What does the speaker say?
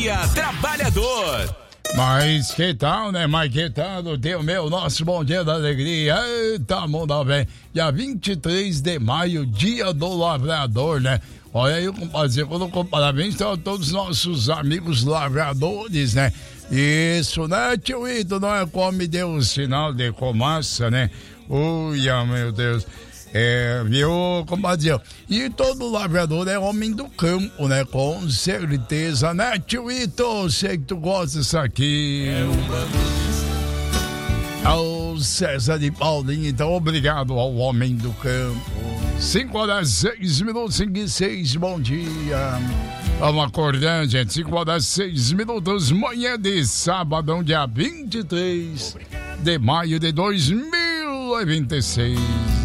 Dia Trabalhador. Mas que tal, né? Mas que tal o teu, nosso bom dia da alegria? Eita, mundo bem. Dia 23 de maio, dia do lavrador, né? Olha aí, compadre, colocou parabéns a todos os nossos amigos lavradores, né? Isso, né, tio Ito? Não é como me deu um sinal de fumaça, né? Ui, meu Deus. Viu, compadre? E todo lavrador é homem do campo, né? Com certeza, né, tio Ito? Sei que tu gosta disso aqui. Ao César de Paulinho, então obrigado ao homem do campo. 5h06, 5h06, bom dia. Vamos acordando, gente. 5h06, manhã de sábado, dia 23 de maio de 2026.